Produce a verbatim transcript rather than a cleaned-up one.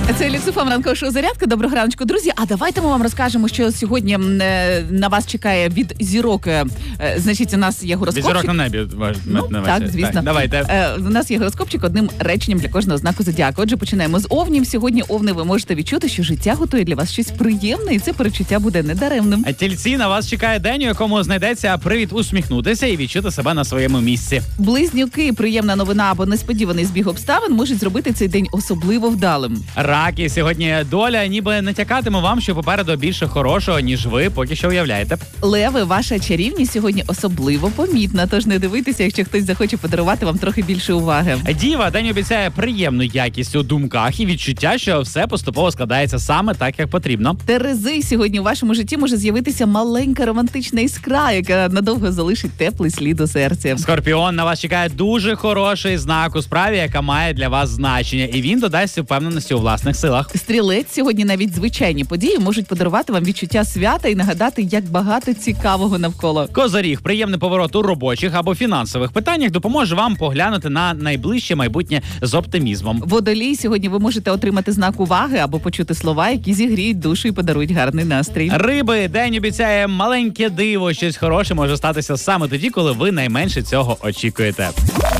Це Люксофам ранкового шоу «Зарядка». Доброго раночку, друзі. А давайте ми вам розкажемо, що сьогодні е, на вас чекає від зірок. Е, значить, у нас є гороскопчик. Від зірок на небі. Ну, так, звісно. Так, давайте. Е, у нас є гороскопчик одним реченням для кожного знаку зодіаку. Отже, починаємо з овнів. Сьогодні, овни, ви можете відчути, що життя готує для вас щось приємне, і це перечуття буде недаремним. А тільці, на вас чекає день, у якому знайдеться привід усміхнутися і відчути себе на своєму місці. Близнюки, приємна новина або несподіваний збіг обставин можуть зробити цей день особливо вдалим. Раки, сьогодні доля ніби натякатиме вам, що попереду більше хорошого, ніж ви поки що уявляєте. Леви, ваша чарівність сьогодні особливо помітна, тож не дивитися, якщо хтось захоче подарувати вам трохи більше уваги. Діва, день обіцяє приємну якість у думках і відчуття, що все поступово складається саме так, як потрібно. Терези, сьогодні у вашому житті може з'явитися маленька романтична іскра, яка надовго залишить теплий слід у серці. Скорпіон, на вас чекає дуже хороший знак у справі, яка має для вас значення, і він додасть впевненості у власних силах. Стрілець, сьогодні навіть звичайні події можуть подарувати вам відчуття свята і нагадати, як багато цікавого навколо. Козоріг, приємний поворот у робочих або фінансових питаннях допоможе вам поглянути на найближче майбутнє з оптимізмом. Водолій, сьогодні ви можете отримати знак уваги або почути слова, які зігріють душу і подарують гарний настрій. Риби, день обіцяє маленьке диво, щось хороше може статися саме тоді, коли ви найменше цього очікуєте.